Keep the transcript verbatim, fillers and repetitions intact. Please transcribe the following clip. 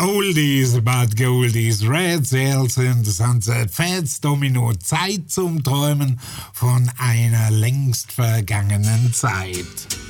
Oldies but Goldies, Red Sails in the Sunset, Fats Domino, Zeit zum Träumen von einer längst vergangenen Zeit.